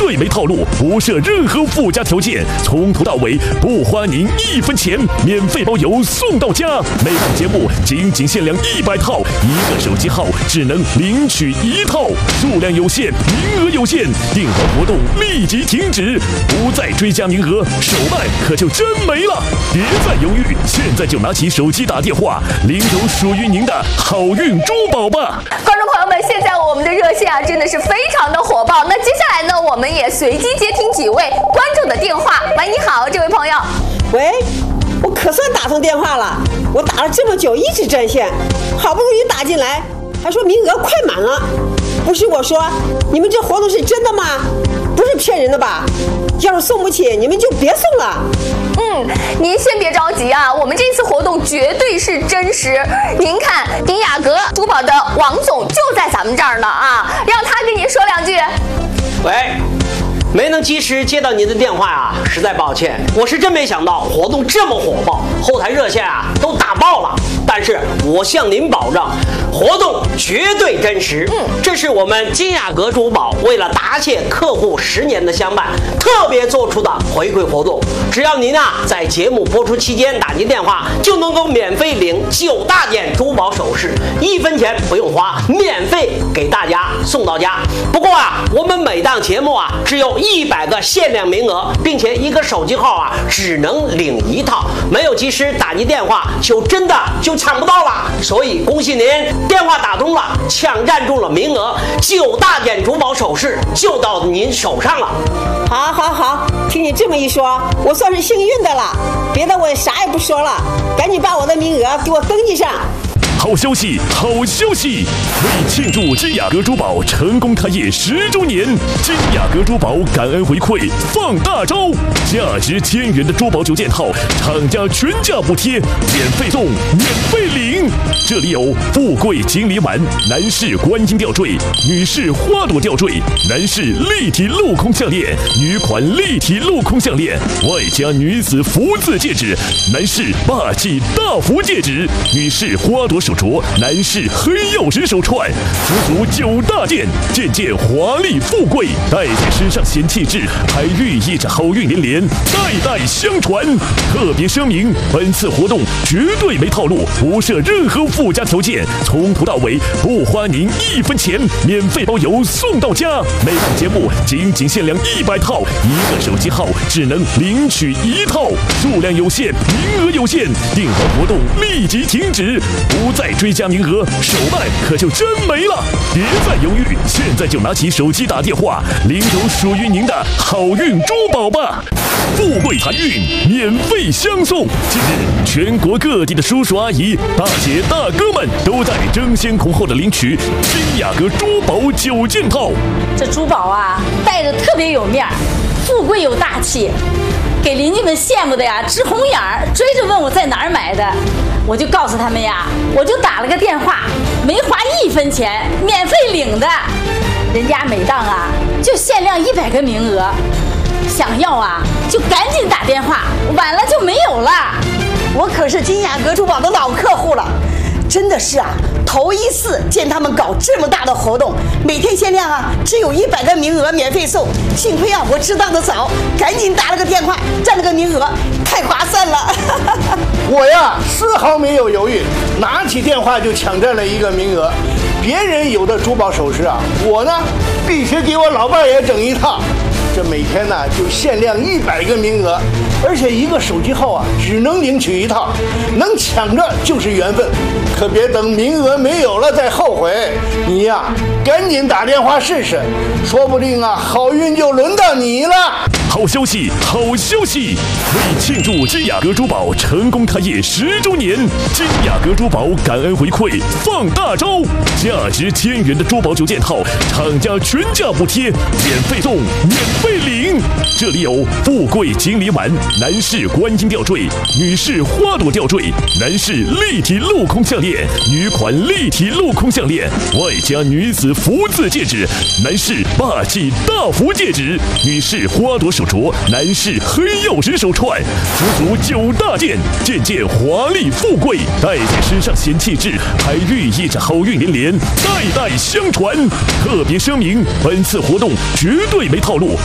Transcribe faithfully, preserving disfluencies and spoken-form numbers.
对没套路，不设任何附加条件，从头到尾不花您一分钱，免费包邮送到家。每档节目仅仅限量一百套，一个手机号只能领取一套，数量有限，名额有限，订单活动立即停止，不再追加名额，手慢可就真没了。别再犹豫，现在就拿起手机打电话，领走属于您的好运珠宝吧！ 观众朋友们，现在我们的热线啊，真的是非常的火爆。那接下来呢，我们也随机接听几位观众的电话。喂，你好，这位朋友。 喂，我可算打通电话了，我打了这么久一直占线，好不容易打进来，还说名额快满了。不是我说，你们这活动是真的吗？不是骗人的吧？要是送不起，你们就别送了。 嗯，您先别着急啊，我们这次活动绝对是真实。您看，迪雅阁珠宝的王总就在咱们这儿呢啊，让他跟您说两句。 喂，没能及时接到您的电话啊，实在抱歉。我是真没想到活动这么火爆，后台热线啊都打爆了。但是我向您保证，活动绝对真实。嗯，这是我们金雅阁珠宝为了答谢客户十年的相伴，特别做出的回馈活动。只要您啊在节目播出期间打进电话，就能够免费领九大件珠宝首饰，一分钱不用花，免费给大家送到家。不过啊，我们每档节目啊只有一百个限量名额，并且一个手机号啊只能领一套，没有及时打进电话，就真的就抢不到了。所以恭喜您，电话打通了，抢占住了名额，九大件珠宝首饰就到您手上了。 好，好，好，听你这么一说，我算是幸运的了。别的我也啥也不说了，赶紧把我的名额给我登记上。 好消息，好消息！为庆祝金雅阁珠宝成功开业十周年，金雅阁珠宝感恩回馈放大招，价值千元的珠宝九件套，厂家全价补贴，免费送，免费领。这里有富贵锦鲤碗、男士观音吊坠、女士花朵吊坠、男士立体镂空项链、女款立体镂空项链，外加女子福字戒指，男士霸气大福戒指，女士花朵手镯，男士黑曜石手串，足足九大件，件件华丽富贵，戴在身上显气质，还寓意着好运连连，代代相传。特别声明，本次活动绝对没套路，不设任何附加条件，从头到尾不花您一分钱，免费包邮送到家。每档节目仅仅限量一百套，一个手机号只能领取一套，数量有限，名额有限，订单活动立即停止，不再追加名额，手慢可就真没了。别再犹豫，现在就拿起手机打电话，领走属于您的好运珠宝吧！富贵财运免费相送。近日，全国各地的叔叔阿姨、大姐大哥们都在争先恐后的领取金雅阁珠宝九件套。 这珠宝啊，戴着特别有面儿，富贵有大气，给邻居们羡慕的呀直红眼儿，追着问我在哪儿买的。我就告诉他们呀，我就打了个电话，没花一分钱，免费领的。人家每档啊就限量一百个名额，想要啊就赶紧打电话，晚了就没有了。 我可是金雅阁珠宝的老客户了，真的是啊，头一次见他们搞这么大的活动，每天限量啊只有一百个名额免费送。幸亏啊我知道的早，赶紧打了个电话，占了个名额，太划算了。 我呀丝毫没有犹豫，拿起电话就抢占了一个名额。别人有的珠宝首饰啊，我呢必须给我老伴也整一套。这每天呢就限量一百个名额，而且一个手机号啊只能领取一套，能抢着就是缘分，可别等名额没有了再后悔。你呀赶紧打电话试试，说不定啊好运就轮到你了。 好消息，好消息！为庆祝金雅阁珠宝成功开业十周年，金雅阁珠宝感恩回馈放大招，价值千元的珠宝九件套，厂家全价补贴，免费送，免费领。这里有富贵锦鲤碗、男士观音吊坠、女士花朵吊坠、男士立体镂空项链、女款立体镂空项链，外加女子福字戒指，男士霸气大福戒指，女士花朵手镯，男士黑曜石手串，足足九大件，件件华丽富贵，戴在身上显气质，还寓意着好运连连，代代相传。特别声明，本次活动绝对没套路，